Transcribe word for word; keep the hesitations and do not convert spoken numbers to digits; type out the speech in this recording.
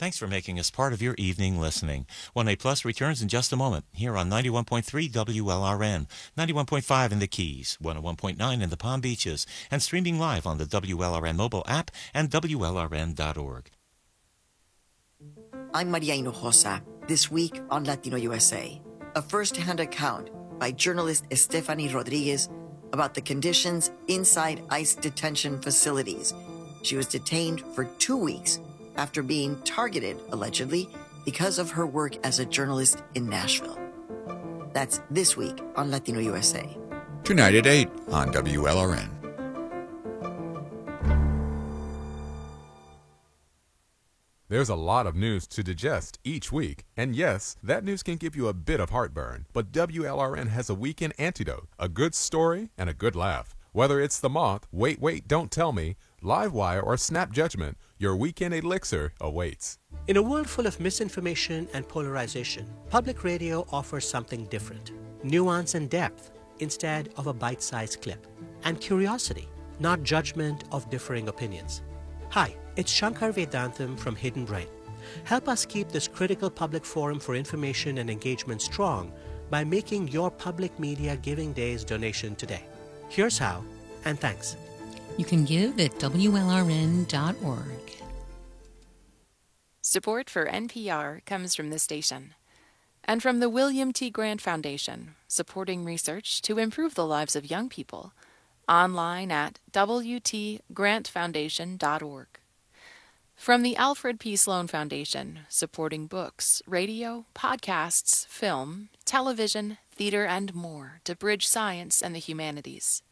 Thanks for making us part of your evening listening. one A Plus returns in just a moment here on ninety-one point three W L R N, ninety-one point five in the Keys, one oh one point nine in the Palm Beaches, and streaming live on the W L R N mobile app and W L R N dot org. I'm Maria Hinojosa. This week on Latino U S A, a first-hand account by journalist Estefany Rodriguez about the conditions inside ICE detention facilities. She was detained for two weeks after being targeted, allegedly, because of her work as a journalist in Nashville. That's this week on Latino U S A. Tonight at eight on W L R N. There's a lot of news to digest each week, and yes, that news can give you a bit of heartburn, but W L R N has a weekend antidote, a good story, and a good laugh. Whether it's The Moth, Wait, Wait, Don't Tell Me, Livewire, or Snap Judgment, your weekend elixir awaits. In a world full of misinformation and polarization, public radio offers something different. Nuance and depth instead of a bite-sized clip. And curiosity, not judgment of differing opinions. Hi, it's Shankar Vedantam from Hidden Brain. Help us keep this critical public forum for information and engagement strong by making your Public Media Giving Days donation today. Here's how, and thanks. You can give at W L R N dot org. Support for N P R comes from this station and from the William T. Grant Foundation, supporting research to improve the lives of young people, online at W T grant foundation dot org. From the Alfred P. Sloan Foundation, supporting books, radio, podcasts, film, television, theater, and more to bridge science and the humanities.